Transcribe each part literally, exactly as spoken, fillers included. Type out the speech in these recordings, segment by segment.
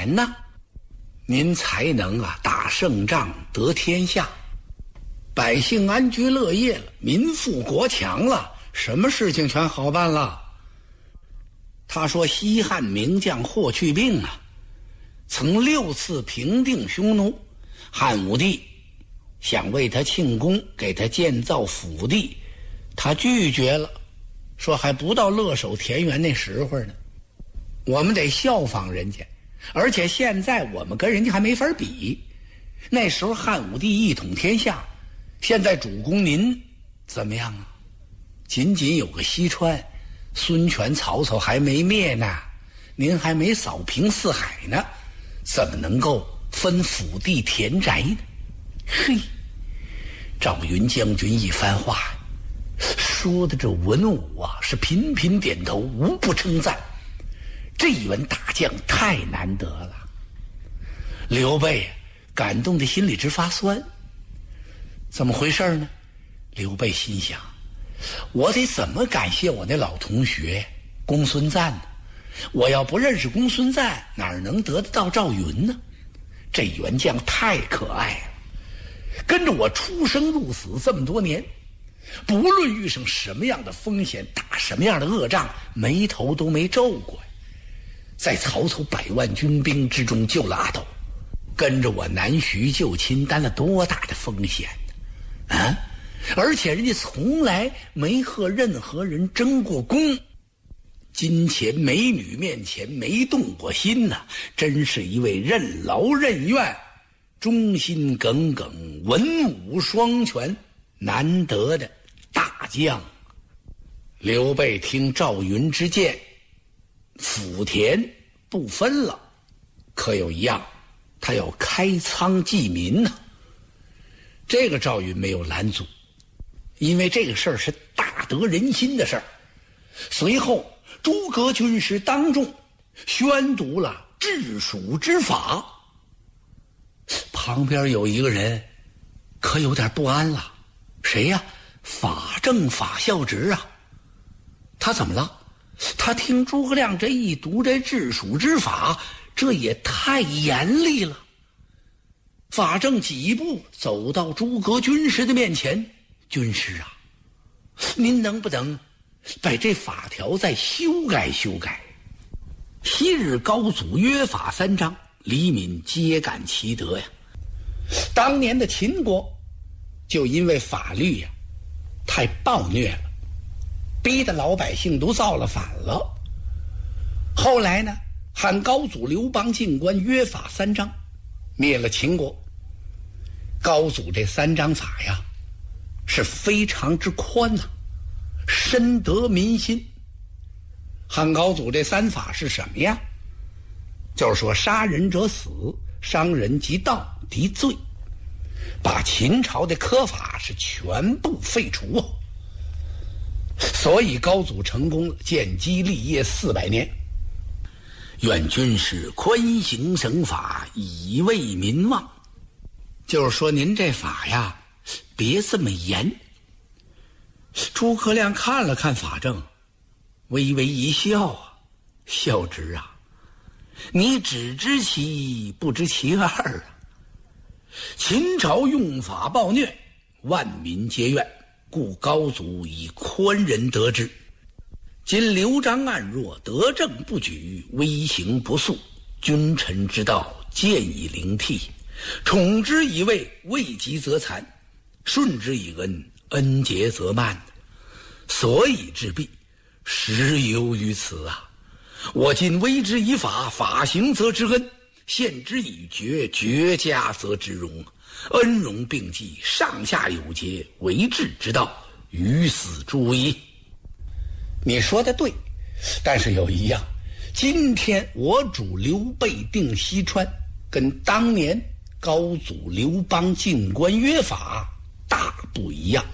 年呢，您才能啊打胜仗得天下，百姓安居乐业了，民富国强了，什么事情全好办了。他说西汉名将霍去病啊，曾六次平定匈奴，汉武帝想为他庆功，给他建造府邸，他拒绝了，说还不到乐守田园那时候呢，我们得效仿人家，而且现在我们跟人家还没法比。那时候汉武帝一统天下，现在主公您怎么样啊？仅仅有个西川，孙权曹操还没灭呢，您还没扫平四海呢，怎么能够分府地田宅呢？嘿，赵云将军一番话说的这文武啊是频频点头，无不称赞。这一员大将太难得了。刘备感动的心里直发酸。怎么回事呢？刘备心想，我得怎么感谢我那老同学公孙瓒呢？我要不认识公孙瓒，哪儿能得得到赵云呢？这员将太可爱了，跟着我出生入死这么多年，不论遇上什么样的风险，打什么样的恶仗，眉头都没皱过。在曹操百万军兵之中救了阿斗，跟着我南徐救亲，担了多大的风险呢？啊！而且人家从来没和任何人争过功，金钱美女面前没动过心呐、啊，真是一位任劳任怨、忠心耿耿、文武双全、难得的大将。刘备听赵云之见，府田不分了，可有一样，他要开仓济民呢、啊。这个赵云没有拦阻，因为这个事儿是大得人心的事儿。随后诸葛军师当众宣读了治蜀之法，旁边有一个人可有点不安了。谁呀？法正法孝直啊。他怎么了？他听诸葛亮这一读这治蜀之法，这也太严厉了。法正几步走到诸葛军师的面前，军师啊，您能不能把这法条再修改修改？昔日高祖约法三章，黎民皆感其德呀。当年的秦国就因为法律呀太暴虐了，逼得老百姓都造了反了。后来呢，汉高祖刘邦进关，约法三章，灭了秦国。高祖这三章法呀是非常之宽呐、啊，深得民心。汉高祖这三法是什么呀？就是说杀人者死，伤人及盗敌罪，把秦朝的苛法是全部废除啊。所以高祖成功了，建基立业四百年。愿军师宽行省法，以为民望。就是说您这法呀别这么严。诸葛亮看了看法正，微微一笑啊，孝直啊，你只知其一，不知其二啊。秦朝用法暴虐，万民皆怨，故高祖以宽仁得之。今刘璋暗弱，德政不举，威行不肃，君臣之道渐以灵替。宠之以位，位极则残；顺之以恩，恩节则慢。所以治弊，实由于此啊！我今威之以法，法行则之恩；献之以爵，爵加则之荣。恩荣并济，上下有节，为治之道，于斯诸矣。你说的对，但是有一样，今天我主刘备定西川，跟当年高祖刘邦进关约法大不一样。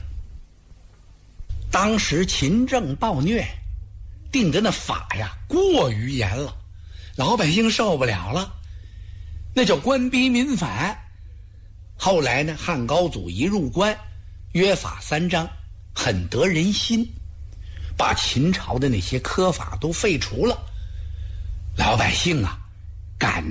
当时秦政暴虐，定的那法呀过于严了，老百姓受不了了，那叫官逼民反。后来呢，汉高祖一入关，约法三章很得人心，把秦朝的那些苛法都废除了，老百姓啊感